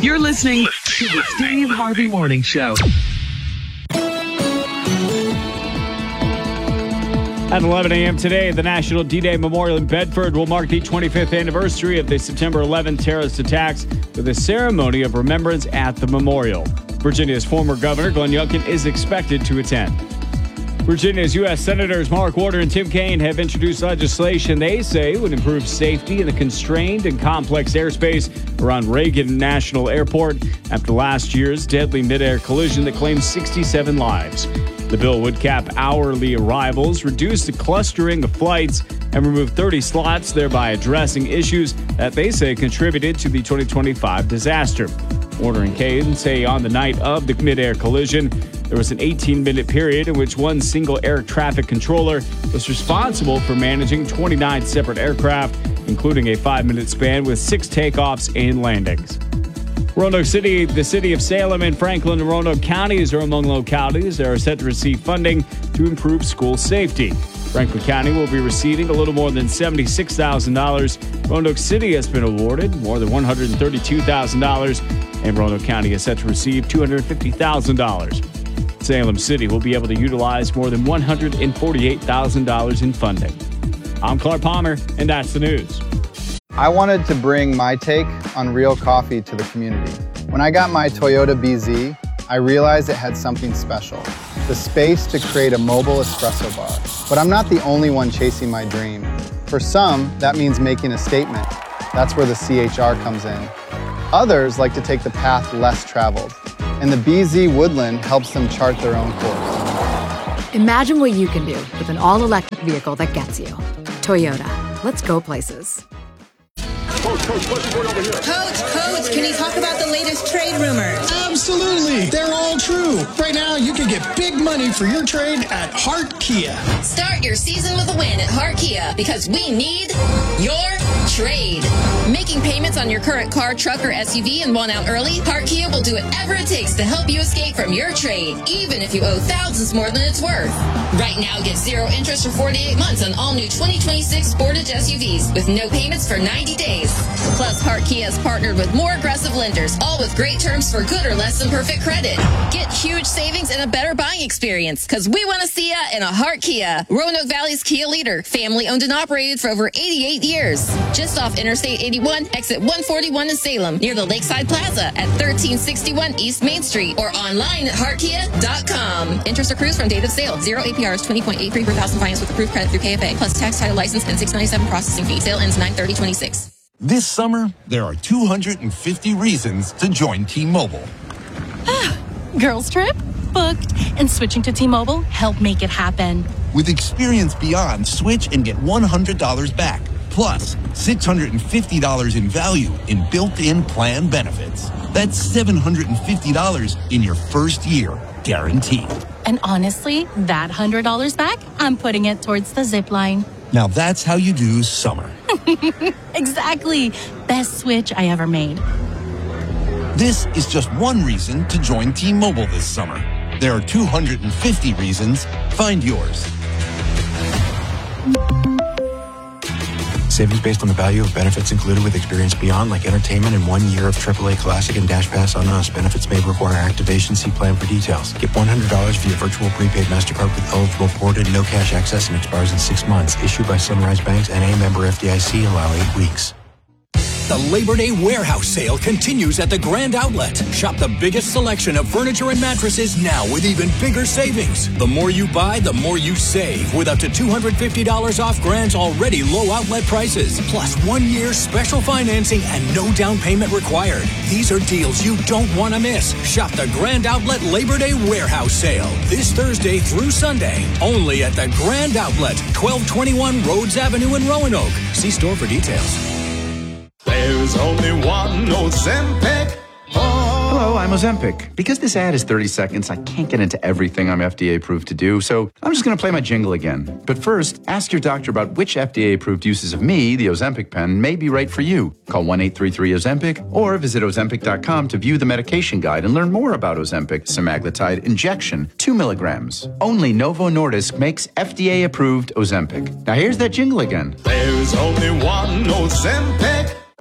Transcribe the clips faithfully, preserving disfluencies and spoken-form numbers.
You're listening to the Steve Harvey Morning Show. At eleven a.m. today, the National D-Day Memorial in Bedford will mark the twenty-fifth anniversary of the September eleventh terrorist attacks with a ceremony of remembrance at the memorial. Virginia's former governor, Glenn Youngkin, is expected to attend. Virginia's U S Senators Mark Warner and Tim Kaine have introduced legislation they say would improve safety in the constrained and complex airspace around Reagan National Airport after last year's deadly midair collision that claimed sixty-seven lives. The bill would cap hourly arrivals, reduce the clustering of flights, and remove thirty slots, thereby addressing issues that they say contributed to the twenty twenty-five disaster. Warner and Kaine say on the night of the midair collision, there was an eighteen-minute period in which one single air traffic controller was responsible for managing twenty-nine separate aircraft, including a five-minute span with six takeoffs and landings. Roanoke City, the city of Salem, and Franklin and Roanoke counties are among localities that are set to receive funding to improve school safety. Franklin County will be receiving a little more than seventy-six thousand dollars. Roanoke City has been awarded more than one hundred thirty-two thousand dollars, and Roanoke County is set to receive two hundred fifty thousand dollars. Salem City will be able to utilize more than one hundred forty-eight thousand dollars in funding. I'm Clark Palmer, and that's the news. I wanted to bring my take on real coffee to the community. When I got my Toyota B Z, I realized it had something special, the space to create a mobile espresso bar. But I'm not the only one chasing my dream. For some, that means making a statement. That's where the C H R comes in. Others like to take the path less traveled, and the B Z Woodland helps them chart their own course. Imagine what you can do with an all-electric vehicle that gets you. Toyota. Let's go places. Coach, coach, what's going over here? Coach, coach, can you talk about the latest trade rumors? Absolutely. They're all true. Right now, you can get big money for your trade at Hart Kia. Start your season with a win at Hart Kia because we need your trade. Making payments on your current car, truck, or S U V and want out early? Hart Kia will do whatever it takes to help you escape from your trade, even if you owe thousands more than it's worth. Right now, get zero interest for forty-eight months on all new twenty twenty-six Sportage S U Vs with no payments for ninety days. Plus, Hart Kia has partnered with more aggressive lenders, all with great terms for good or less than perfect credit. Get huge savings and a better buying experience, because we want to see ya in a Hart Kia. Roanoke Valley's Kia leader, family owned and operated for over eighty-eight years. Just off Interstate eighty-one, exit one forty-one in Salem, near the Lakeside Plaza at thirteen sixty-one East Main Street, or online at hart kia dot com. Interest accrues from date of sale. Zero A P R is twenty point eight three per thousand finance with approved credit through K F A, plus tax, title, license, and six ninety-seven processing fee. Sale ends nine thirty twenty-six. This summer, there are two hundred fifty reasons to join T-Mobile. Girls trip? Booked. And switching to T-Mobile helped make it happen. With Experience Beyond, switch and get one hundred dollars back. Plus, six hundred fifty dollars in value in built-in plan benefits. That's seven hundred fifty dollars in your first year, guaranteed. And honestly, that one hundred dollars back, I'm putting it towards the zip line. Now that's how you do summer. Exactly. Best switch I ever made. This is just one reason to join T-Mobile this summer. There are two hundred fifty reasons. Find yours. Savings based on the value of benefits included with Experience Beyond, like entertainment and one year of triple A Classic and Dash Pass on us. Benefits may require activation. See plan for details. Get one hundred dollars via virtual prepaid MasterCard with eligible ported, no cash access, and expires in six months. Issued by Sunrise Banks, N A member F D I C. Allow eight weeks. The Labor Day warehouse sale continues at the Grand Outlet. Shop the biggest selection of furniture and mattresses now with even bigger savings. The more you buy, the more you save, with up to two hundred fifty dollars off Grand's already low outlet prices. Plus one year special financing and no down payment required. These are deals you don't want to miss. Shop the Grand Outlet Labor Day warehouse sale this Thursday through Sunday. Only at the Grand Outlet, twelve twenty-one Rhodes Avenue in Roanoke. See store for details. There's only one Ozempic. Oh. Hello, I'm Ozempic. Because this ad is thirty seconds, I can't get into everything I'm F D A approved to do, so I'm just going to play my jingle again. But first, ask your doctor about which F D A approved uses of me, the Ozempic pen, may be right for you. Call one eight three three Ozempic or visit Ozempic dot com to view the medication guide and learn more about Ozempic semaglutide injection, two milligrams. Only Novo Nordisk makes F D A approved Ozempic. Now here's that jingle again. There's only one Ozempic.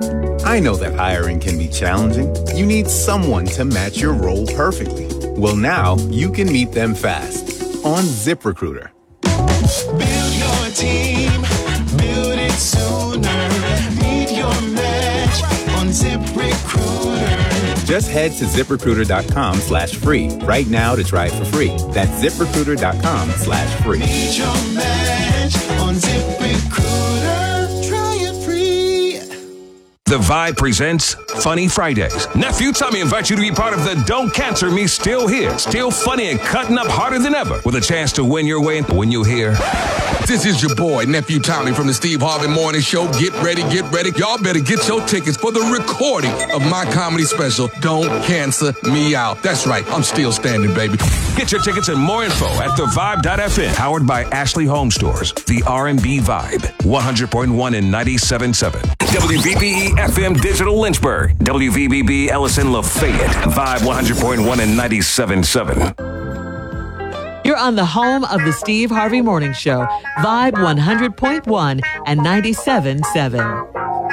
I know that hiring can be challenging. You need someone to match your role perfectly. Well, now you can meet them fast on ZipRecruiter. Build your team, build it sooner. Meet your match on ZipRecruiter. Just head to ZipRecruiter.com slash free right now to try it for free. That's ZipRecruiter.com slash free. Meet your match on ZipRecruiter. Try it free. The Vibe presents Funny Fridays. Nephew Tommy invites you to be part of the Don't Cancel Me Still Here. Still funny and cutting up harder than ever. With a chance to win your way when you hear. This is your boy, Nephew Tommy from the Steve Harvey Morning Show. Get ready, get ready. Y'all better get your tickets for the recording of my comedy special, Don't Cancel Me Out. That's right, I'm still standing, baby. Get your tickets and more info at the vibe dot f m. Powered by Ashley Home Stores. The R and B Vibe. one hundred point one and ninety-seven point seven. W V B E F M Digital Lynchburg. W V B B Ellison Lafayette. Vibe one hundred point one and ninety-seven point seven. You're on the home of the Steve Harvey Morning Show. Vibe one hundred point one and ninety-seven point seven.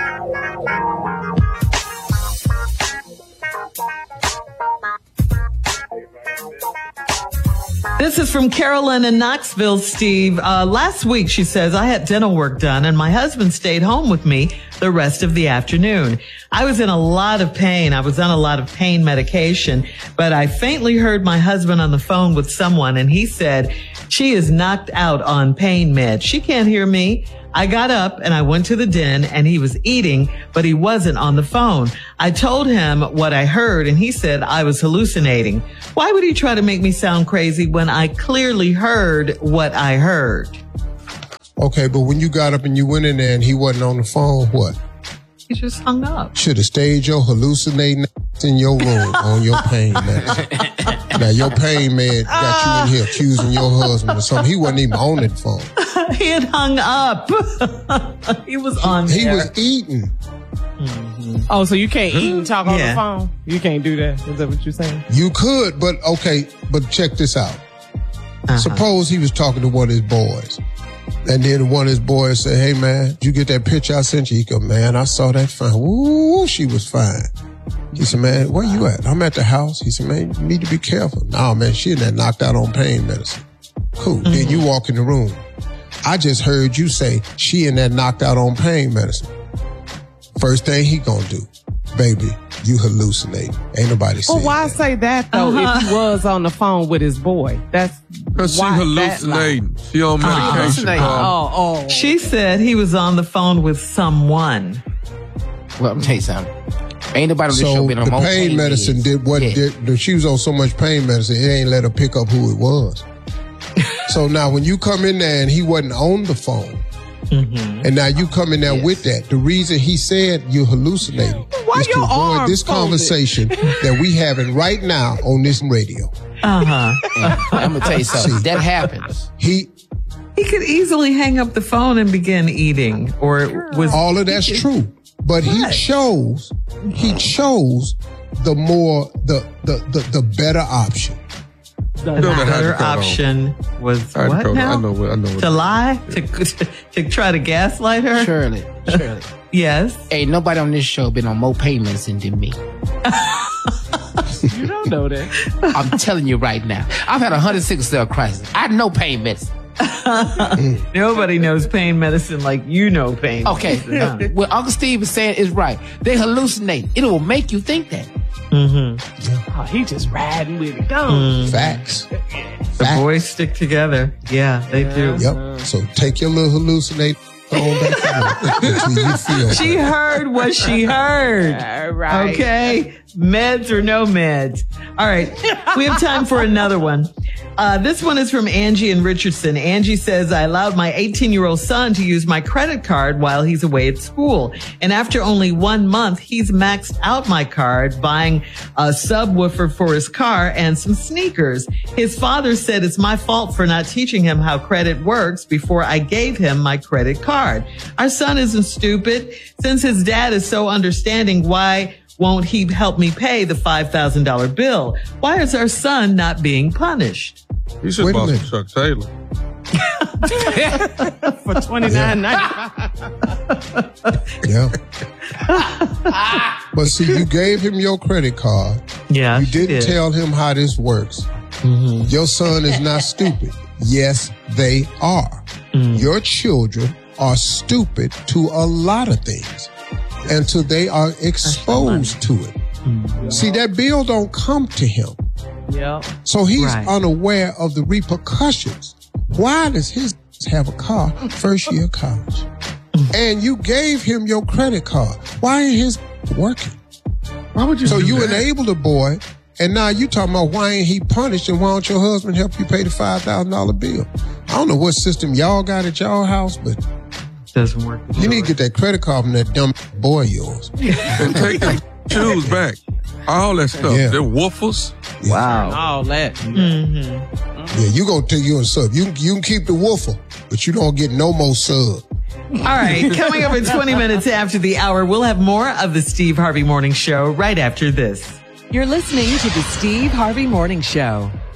This is from Carolyn in Knoxville, Steve. Uh, last week, she says, I had dental work done and my husband stayed home with me the rest of the afternoon. I was in a lot of pain. I was on a lot of pain medication, but I faintly heard my husband on the phone with someone and he said, she is knocked out on pain meds. She can't hear me. I got up and I went to the den and he was eating, but he wasn't on the phone. I told him what I heard and he said I was hallucinating. Why would he try to make me sound crazy when I clearly heard what I heard? Okay, but when you got up and you went in there and he wasn't on the phone, what? He just hung up. Should have stayed your hallucinating in your room on your pain medicine. Now, your pain med got you in here accusing your husband or something. He wasn't even on that phone. He had hung up. He was on He there. was eating. Mm-hmm. Oh, so you can't eat and talk on Yeah. the phone? You can't do that? Is that what you're saying? You could, but okay, but check this out. Uh-huh. Suppose he was talking to one of his boys. And then one of his boys said, hey, man, did you get that picture I sent you? He go, man, I saw that fine. Woo, she was fine. He said, man, where you at? I'm at the house. He said, man, you need to be careful. Nah, man, she in there knocked out on pain medicine. Cool. Mm-hmm. Then you walk in the room. I just heard you say she in there knocked out on pain medicine. First thing he gonna do, baby, you hallucinate. Ain't nobody Well, saying why say that, though, Uh-huh. if he was on the phone with his boy? That's Because she why that hallucinating. lie. She on medication. hallucinating. Paul. Oh, oh. She said he was on the phone with someone. Well, I'm tell you something. Ain't nobody on this So show been on the more pain medicine meds. did what did, the, she was on so much pain medicine, it ain't let her pick up who it was. So now when you come in there and he wasn't on the phone, Mm-hmm. and now you come in there with that, the reason he said you're hallucinating Why is to your avoid arm this folded? conversation that we having right now on this radio. Uh-huh. I'm going to tell you something. That happens. He He could easily hang up the phone and begin eating, or it was all of that's true, but he chose he chose the more the the the, the better option. The better option was I what know, now? I know what- I know what to it is. lie? To, to to try to gaslight her? Shirley, Shirley. Yes. Ain't nobody on this show been on more pain medicine than me. You don't know that. I'm telling you right now. I've had a hundred sickle cell crisis. I know pain medicine. Nobody knows pain medicine like you know pain Okay. medicine. huh? What Uncle Steve is saying is right. They hallucinate. It will make you think that. Mm-hmm. Oh, he just riding with it. Go. Mm. Facts. The boys stick together. Yeah, they do. Yep. So take your little hallucinate on back to work until you feel She better. heard what she heard. right. Okay. Meds or no meds. All right. We have time for another one. Uh, this one is from Angie and Richardson. Angie says, I allowed my eighteen-year-old son to use my credit card while he's away at school. And after only one month, he's maxed out my card, buying a subwoofer for his car and some sneakers. His father said it's my fault for not teaching him how credit works before I gave him my credit card. Our son isn't stupid. Since his dad is so understanding, why won't he help me pay the five thousand dollars bill? Why is our son not being punished? You should Wait a buy some minute. Chuck Taylor. For twenty-nine ninety-five. Yeah. But see, you gave him your credit card. Yeah. You didn't did. tell him how this works. Mm-hmm. Your son is not stupid. Yes, they are. Mm. Your children are stupid to a lot of things until they are exposed to it. Mm. See, that bill don't come to him. Yeah. So he's Right. unaware of the repercussions. Why does his have a car first year of college? And you gave him your credit card. Why ain't his working? Why would you So do you that? enabled the boy, and now you talking about why ain't he punished, and why don't your husband help you pay the five thousand dollars bill? I don't know what system y'all got at y'all house, but Doesn't work. you need to get that credit card from that dumb boy of yours. And take the shoes back. All that stuff. Yeah. They're woofers. And all that. Mm-hmm. Yeah, you gonna take you a sub. You, you can keep the woofer, but you don't get no more sub. All right, coming up in twenty minutes after the hour, we'll have more of the Steve Harvey Morning Show right after this. You're listening to the Steve Harvey Morning Show.